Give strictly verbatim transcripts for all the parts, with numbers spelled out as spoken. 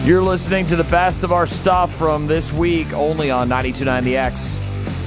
You're listening to the best of our stuff from this week, only on ninety-two point nine The X.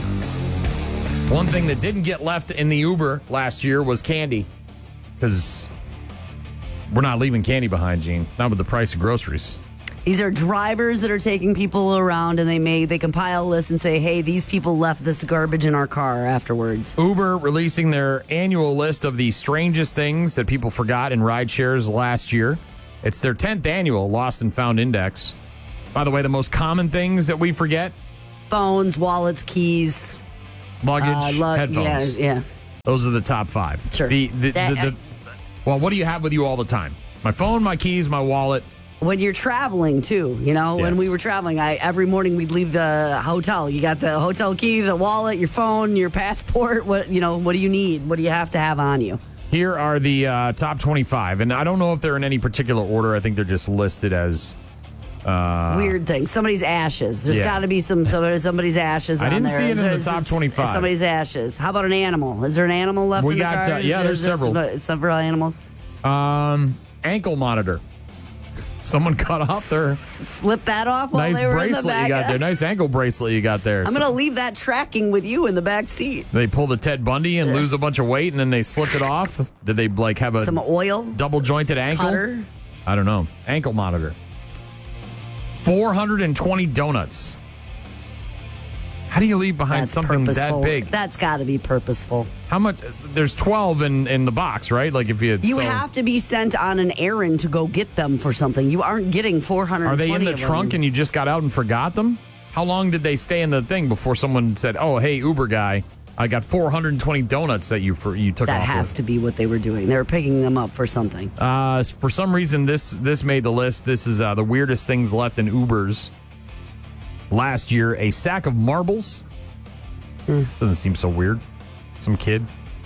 One thing that didn't get left in the Uber last year was candy, because we're not leaving candy behind, Gene. Not with the price of groceries. These are drivers that are taking people around, and they may they compile a list and say, hey, these people left this garbage in our car afterwards. Uber releasing their annual list of the strangest things that people forgot in ride shares last year. It's their tenth annual Lost and Found Index. By the way, the most common things that we forget? Phones, wallets, keys. Luggage, uh, lu- headphones. Yeah, yeah. Those are the top five. Sure. The, the, That, the, the, well, what do you have with you all the time? My phone, my keys, my wallet. When you're traveling, too, you know, when Yes. we were traveling, I every morning we'd leave the hotel. You got the hotel key, the wallet, your phone, your passport. What, you know, what do you need? What do you have to have on you? Here are the uh, top twenty-five, and I don't know if they're in any particular order. I think they're just listed as uh, Weird things. Somebody's ashes. There's Yeah. got to be some somebody, somebody's ashes I on didn't there. see it in the There's- top there's twenty-five. Somebody's ashes. How about an animal? Is there an animal left We in the got, car? uh, Is yeah, there- there's is there several. some- several animals. um, ankle monitor. Someone cut off their Slip that off while nice they were in the bracelet back. you got there. Nice ankle bracelet you got there. I'm So going to leave that tracking with you in the back seat. they pulled a Ted Bundy and lose a bunch of weight, and then they slipped it off. Did they like have a Some oil. double jointed ankle? Cutter. I don't know. Ankle monitor. four hundred twenty donuts. How do you leave behind That's something purposeful. that big? That's got to be purposeful. How much? There's twelve in, in the box, right? Like if you You so, have to be sent on an errand to go get them for something. You aren't getting four hundred Are twenty they in the of trunk them. and you just got out and forgot them? How long did they stay in the thing before someone said, "Oh, hey, Uber guy, I got four hundred twenty donuts that you for you took That off"? has with. to be what they were doing. They were picking them up for something. Uh, for some reason, this this made the list. This is uh, the weirdest things left in Ubers. Last year, a sack of marbles. Hmm. Doesn't seem so weird. Some kid.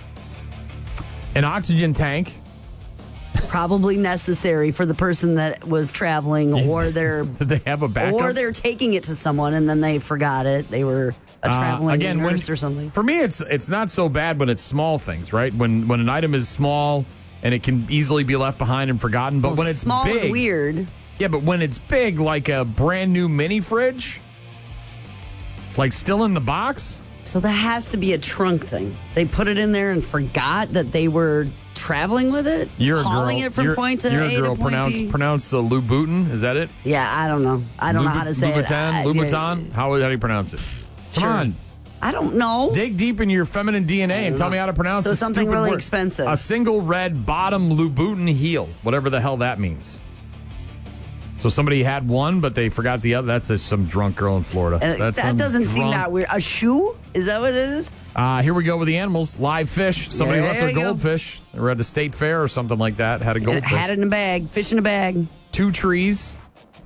An oxygen tank. Probably necessary for the person that was traveling, or they're Did they have a backup? or they're taking it to someone and then they forgot it. They were a Uh, traveling again, when, nurse or something. For me, it's it's not so bad when it's small things, right? When when an item is small and it can easily be left behind and forgotten. But Well, when it's small big, and weird. yeah. But when it's big, like a brand new mini fridge, like still in the box. So that has to be a trunk thing. They put it in there and forgot that they were traveling with it, You're a hauling girl. it from you're, point to you're A a girl. to point Pronounce B. pronounce the Louboutin. Is that it? Yeah, I don't know. I don't know how to say Louboutin, it. I- Louboutin. How, how do you pronounce it? Come Sure. on. I don't know. Dig deep in your feminine D N A and tell me how to pronounce So the something stupid really word. expensive. A single red bottom Louboutin heel, whatever the hell that means. So somebody had one, but they forgot the other. That's a, some drunk girl in Florida. And That's that some doesn't seem drunk- that weird. A shoe? Is that what it is? Uh, here we go with the animals. Live fish. Somebody Yeah, left there their we go. goldfish. They were at the state fair or something like that. Had a And it goldfish. had it in a bag. Fish in a bag. Two trees.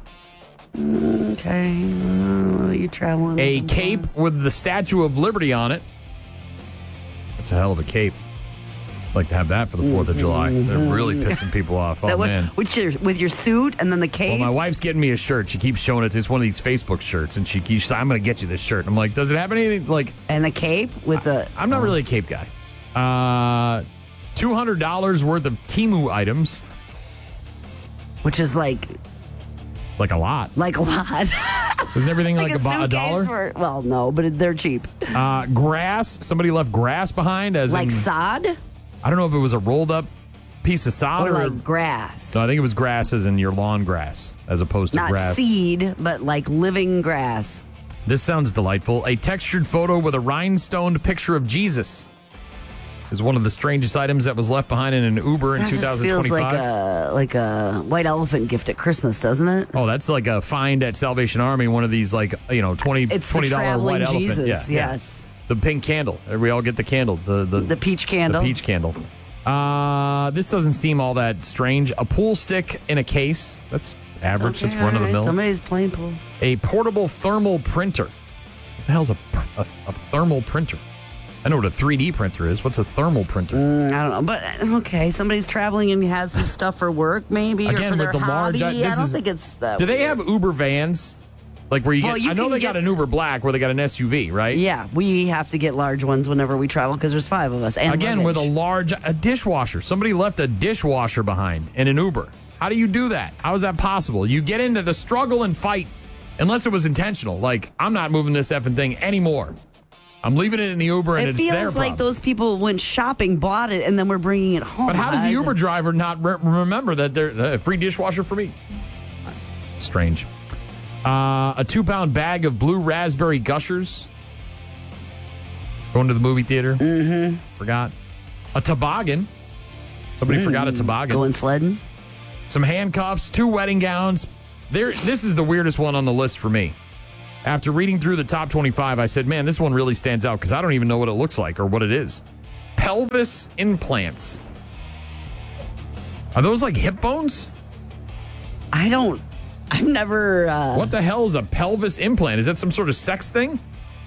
Okay. Uh, what are you traveling? A with? cape with the Statue of Liberty on it. That's a hell of a cape. I'd like to have that for the fourth of July. They're really pissing people off. Oh, That one- man. with your with your suit and then the Well, cape. my wife's getting me a shirt. She keeps showing it. It's one of these Facebook shirts, and she keeps saying, I'm going to get you this shirt. I'm like, does it have anything? Like, and the cape with the. I'm not really a cape guy. Uh, two hundred dollars worth of Temu items. Which is like Like a lot. like a lot. Isn't everything like, like a, bo- a suitcase dollar? for- well, no, but it- they're cheap. Uh, grass. Somebody left grass behind. As Like in, sod I don't know if it was a rolled up piece of sod or or. like grass. no, I think it was grass as in your lawn grass, as opposed to Not grass. seed, but like living grass. This sounds delightful. A textured photo with a rhinestoned picture of Jesus is one of the strangest items that was left behind in an Uber in That just twenty feels twenty-five. like a like a white elephant gift at Christmas, doesn't it? Oh, that's like a find at Salvation Army. One of these, like, you know, twenty It's the twenty dollar traveling white Jesus, elephant. Yeah, yeah. yes. The pink candle. We all get the candle. The the, The peach candle. The peach candle. Uh, this doesn't seem all that strange. A pool stick in a case. That's average. Okay, That's run of the all right, mill. Somebody's playing pool. A portable thermal printer. What the hell's a, a, a thermal printer? I know what a three D printer is. What's a thermal printer? Mm, I don't know, but okay, somebody's traveling and has some stuff for work, maybe, Again, or for with their the large- hobby. this I don't is- think it's that. Do they weird. have Uber vans? Like where you Well, get, you I know can they got get- an Uber Black where they got an S U V, right? Yeah, we have to get large ones whenever we travel because there's five of us. And Again, with a luggage. large a dishwasher. Somebody left a dishwasher behind in an Uber. How do you do that? How is that possible? You get into the struggle and fight unless it was intentional. Like, I'm not moving this effing thing anymore. I'm leaving it in the Uber and it it's their feels like problem. those people went shopping, bought it, and then we're bringing it home. But how does the Guys, Uber driver not re- remember that there's a free dishwasher for me? Strange. Uh, a two-pound bag of blue raspberry Gushers. Going to the movie theater. Mm-hmm. Forgot. A toboggan. Somebody mm, forgot a toboggan. Going sledding. Some handcuffs, two wedding gowns. There. This is the weirdest one on the list for me. After reading through the top twenty-five, I said, man, this one really stands out because I don't even know what it looks like or what it is. Pelvis implants. Are those like hip bones? I don't, I've never. Uh, What the hell is a pelvis implant? Is that some sort of sex thing?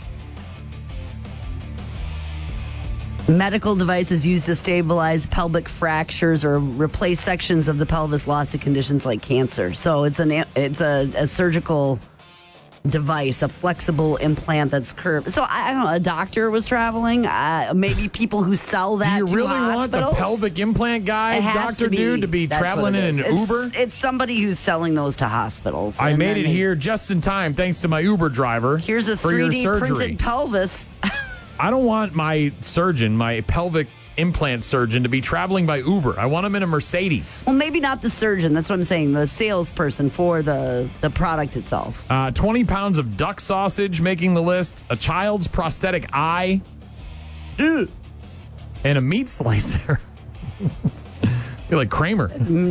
Medical devices used to stabilize pelvic fractures or replace sections of the pelvis lost to conditions like cancer. So it's an it's a, a surgical device, a flexible implant that's curved. So I, I don't know. A doctor was traveling. Uh, maybe people who sell that. Do you to really hospitals? want the pelvic implant guy, It has doctor to be. dude, to be That's traveling what it in is. an It's- Uber? It's somebody who's selling those to hospitals. I And made then it they- here just in time thanks to my Uber driver. Here's a for your three D surgery. printed pelvis. I don't want my surgeon, my pelvic implant surgeon, to be traveling by Uber. I want him in a Mercedes. Well, maybe not the surgeon. That's what I'm saying. The salesperson for the, the product itself. Uh, twenty pounds of duck sausage making the list. A child's prosthetic eye. Ugh. And a meat slicer. You're like Kramer.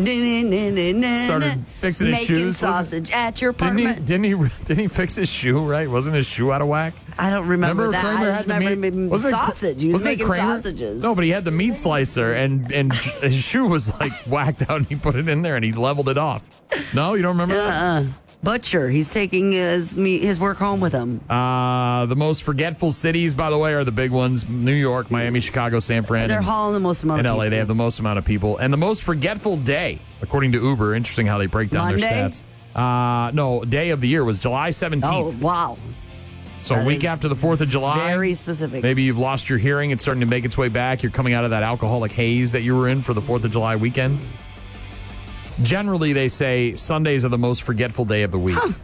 Started fixing his Making shoes. sausage at your Didn't he, apartment. didn't he? Didn't he fix his shoe? Right? Wasn't his shoe out of whack? I don't remember, that. Kramer I had just the remember meat- him wasn't it- sausage. He was wasn't it making Kramer? sausages. No, but he had the meat slicer, and and his shoe was like whacked out, and he put it in there, and he leveled it off. No, you don't remember that? Uh-uh. Butcher. He's taking his meat, his work home with him. Uh, the most forgetful cities, by the way, are the big ones: New York, Miami, Chicago, San Fran. They're and- hauling the most amount In of L A, people. they have the most amount of people. And the most forgetful day, according to Uber. Interesting how they break down Monday? their stats. Uh, no, day of the year was July seventeenth. Oh, wow. so a that week is after the fourth of July. Very specific. Maybe you've lost your hearing. It's starting to make its way back. You're coming out of that alcoholic haze that you were in for the fourth of July weekend. Generally, they say Sundays are the most forgetful day of the week. Huh.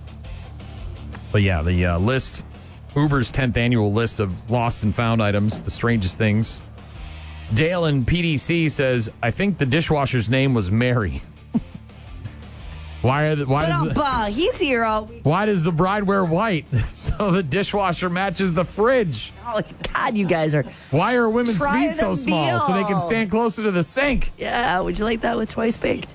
But yeah, the uh, list, Uber's tenth annual list of lost and found items, the strangest things. Dale in P D C says, I think the dishwasher's name was Mary. Why are the, why But does oh, the, bah, he's here all week. why does the bride wear white? So the dishwasher matches the fridge. Oh, God, you guys are. Why are women's Try feet so to small? So they can feel. stand closer to the sink. Yeah, would you like that with twice baked?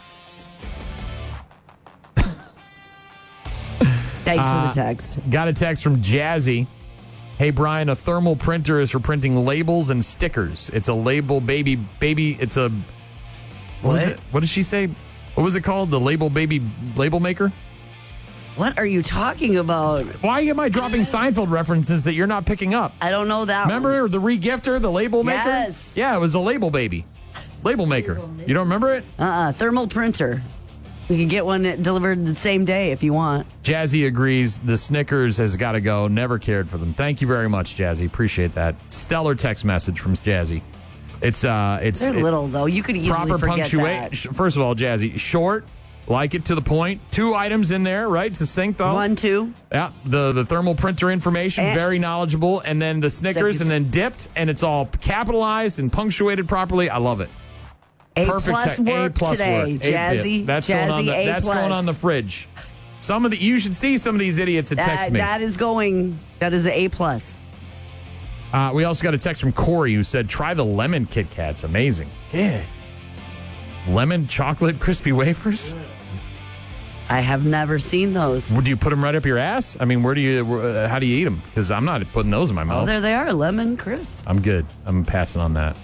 Thanks for the text. Got a text from Jazzy. Hey, Brian, a thermal printer is for printing labels and stickers. It's a label baby, baby. It's a, what was What? it? What did she say? What was it called? The label baby label maker? What are you talking about? Why am I dropping Seinfeld references that you're not picking up? I don't know that one. Remember the regifter, the label maker? Yes. Yeah, it was a label baby. Label maker. You don't remember it? Uh-uh, thermal printer. We can get one delivered the same day if you want. Jazzy agrees. The Snickers has got to go. Never cared for them. Thank you very much, Jazzy. Appreciate that. Stellar text message from Jazzy. It's uh, it's They're it- little, though. You could easily proper forget punctuation. First of all, Jazzy, short, like it to the point. Two items in there, right? Succinct though. that. One, two. Yeah, the the thermal printer information, And- very knowledgeable, and then the Snickers, and then dipped, and it's all capitalized and punctuated properly. I love it. A Perfect plus te- work A plus today. work. A- Jazzy, that's Jazzy, going on the, A that's plus. going on the fridge. Some of the you should see some of these idiots that text That, me. that is going, that is an A plus. Uh, we also got a text from Corey who said, try the lemon Kit Kats. Amazing. Yeah. Lemon chocolate crispy wafers? I have never seen those. Would you put them right up your ass? I mean, where do you, uh, how do you eat them? Because I'm not putting those in my Oh, mouth. there they are, lemon crisp. I'm good. I'm passing on that.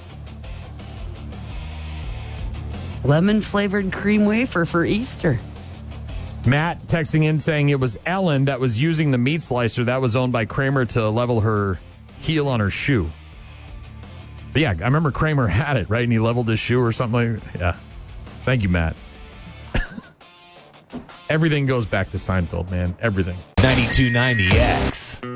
Lemon flavored cream wafer for Easter. Matt texting in saying it was Ellen that was using the meat slicer that was owned by Kramer to level her heel on her shoe. But yeah, I remember Kramer had it, right? And he leveled his shoe or something like Yeah. Thank you, Matt. Everything goes back to Seinfeld, man. Everything. ninety-two point nine The X.